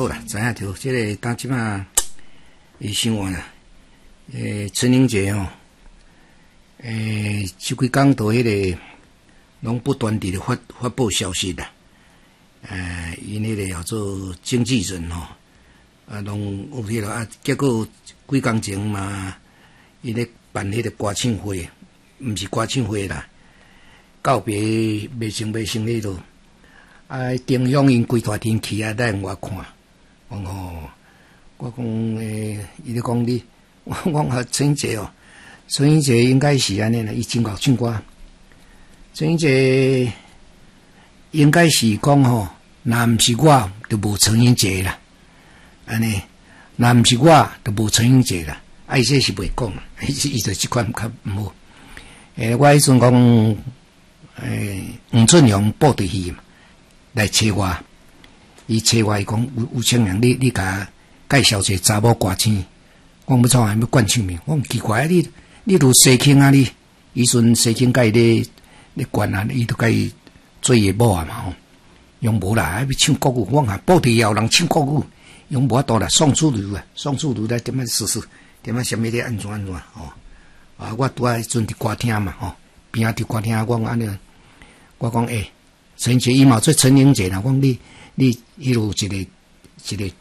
好啦，知影着，即个当即马伊生活啦，春英节吼，即几工都迄个拢不断地发布消息啦，因迄个叫做经纪人吼，拢有迄个结果几工前嘛，伊咧办迄个歌唱会，毋是歌唱会啦，告别袂成迄落。中央因规大天气来互我看，讲我讲伊咧讲你，我讲春节哦，春节应该是安尼啦，伊真够唱歌。春节应该是讲吼，若毋是我，就无春节啦，安尼，若毋是我，就无春节啦。伊这是袂讲啦，伊就即款较毋好。我迄阵讲，黄俊雄报对戏嘛。来找我，伊找我，伊讲有青人，你甲介绍一个查某歌星，我要创要灌唱名，我奇怪，你如西庆啊你，以前西庆甲伊咧灌啊，伊都甲伊做业务啊嘛吼，用无啦，要唱国语，我讲报题也有人唱国语，用无法度啦，宋楚瑜来点样试试，点样啥物咧安怎吼，我拄啊迄阵伫歌厅嘛吼，边仔伫歌厅，我安尼，我讲春节伊嘛做春英节啦，讲你迄落一个